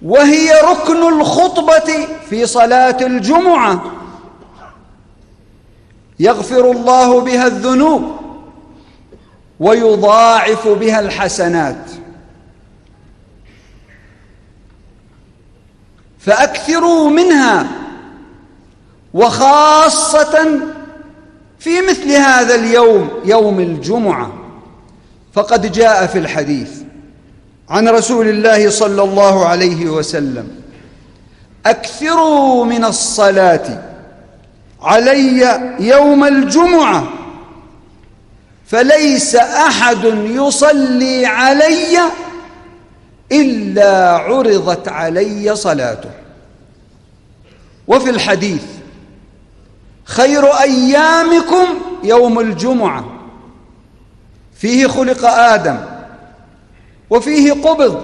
وهي ركن الخطبة في صلاة الجمعة، يغفر الله بها الذنوب ويضاعف بها الحسنات. فأكثروا منها، وخاصة في مثل هذا اليوم، يوم الجمعة، فقد جاء في الحديث عن رسول الله صلى الله عليه وسلم: أكثروا من الصلاة علي يوم الجمعة، فليس أحد يصلي علي إلا عرضت علي صلاته. وفي الحديث: خير أيامكم يوم الجمعة، فيه خلق آدم، وفيه قبض،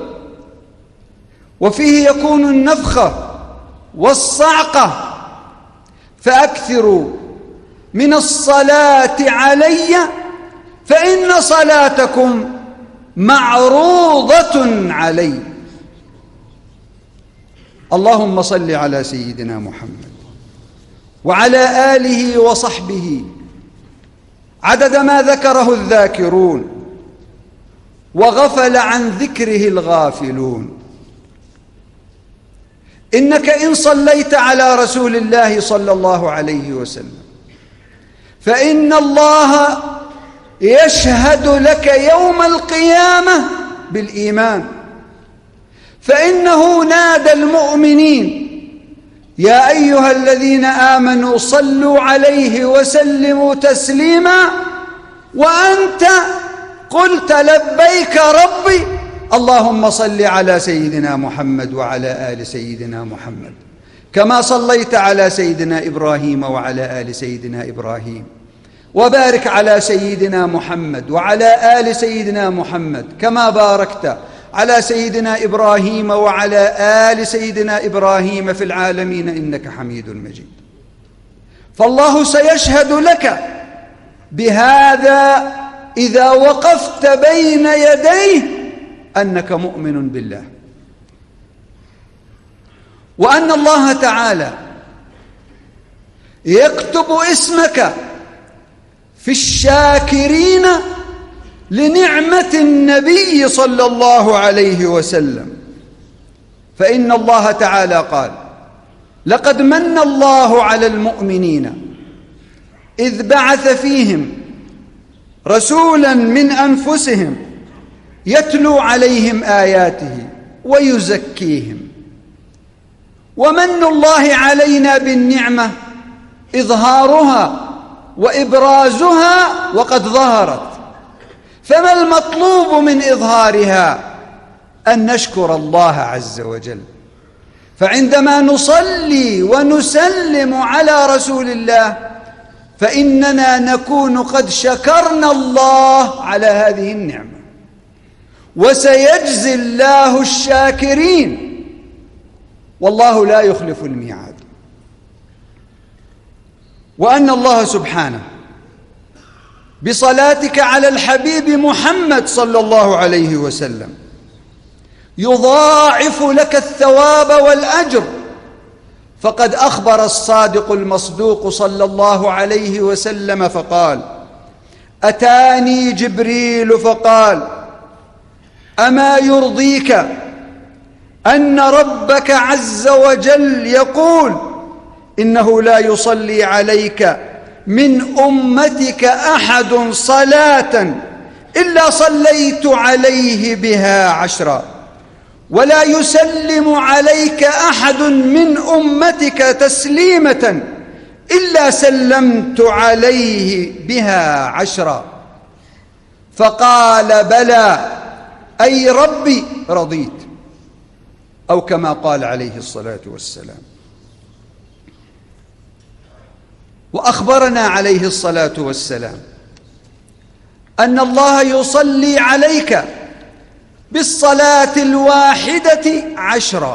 وفيه يكون النفخة والصعقة، فأكثروا من الصلاة علي فإن صلاتكم معروضة علي. اللهم صل على سيدنا محمد وعلى آله وصحبه عدد ما ذكره الذاكرون وغفل عن ذكره الغافلون. إنك إن صليت على رسول الله صلى الله عليه وسلم فإن الله يشهد لك يوم القيامة بالإيمان، فإنه نادى المؤمنين: يا أيها الذين آمنوا صلوا عليه وسلموا تسليما، وأنت قلت: لبيك ربي، اللهم صل على سيدنا محمد وعلى آل سيدنا محمد، كما صليت على سيدنا إبراهيم وعلى آل سيدنا إبراهيم، وبارك على سيدنا محمد وعلى آل سيدنا محمد، كما باركت على سيدنا إبراهيم وعلى آل سيدنا إبراهيم في العالمين إنك حميد مجيد. فالله سيشهد لك بهذا إذا وقفت بين يديه أنك مؤمن بالله، وأن الله تعالى يكتب اسمك في الشاكرين لنعمة النبي صلى الله عليه وسلم. فإن الله تعالى قال: لقد من الله على المؤمنين إذ بعث فيهم رسولا من أنفسهم يتلو عليهم آياته ويزكيهم. ومن الله علينا بالنعمة إظهارها وإبرازها وقد ظهرت، فما المطلوب من إظهارها؟ أن نشكر الله عز وجل. فعندما نصلي ونسلم على رسول الله فإننا نكون قد شكرنا الله على هذه النعمة، وسيجزي الله الشاكرين، والله لا يخلف الميعاد. وأن الله سبحانه بصلاتك على الحبيب محمد صلى الله عليه وسلم يضاعف لك الثواب والأجر، فقد أخبر الصادق المصدوق صلى الله عليه وسلم فقال: أتاني جبريل فقال: أما يرضيك أن ربك عز وجل يقول: إنه لا يصلي عليك من أمتك أحد صلاة إلا صليت عليه بها 10، ولا يسلم عليك أحد من أمتك تسليمة إلا سلمت عليه بها 10. فقال: بلى، أي ربي رضيت، أو كما قال عليه الصلاة والسلام. وأخبرنا عليه الصلاة والسلام أن الله يصلي عليك بالصلاة الواحدة 10،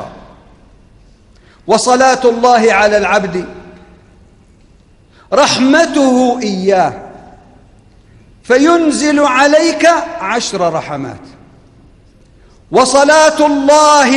وصلاة الله على العبد رحمته إياه، فينزل عليك 10 رحمات، وصلاة الله